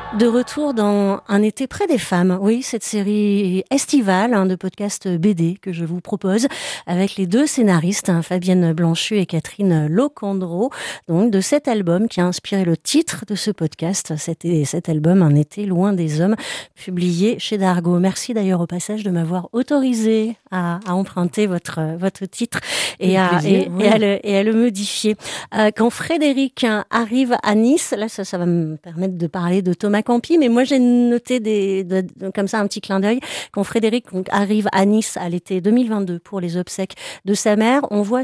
De retour dans Un été près des femmes. Oui, cette série estivale de podcast BD que je vous propose avec les deux scénaristes, Fabienne Blanchu et Catherine Locandro, donc de cet album qui a inspiré le titre de ce podcast. C'était cet album Un été loin des hommes, publié chez Dargaud. Merci d'ailleurs au passage de m'avoir autorisé à emprunter votre titre et à le modifier. Quand Frédéric arrive à Nice, là ça va me permettre de parler de Thomas Campi, mais moi j'ai noté comme ça un petit clin d'œil. Quand Frédéric arrive à Nice à l'été 2022 pour les obsèques de sa mère, on voit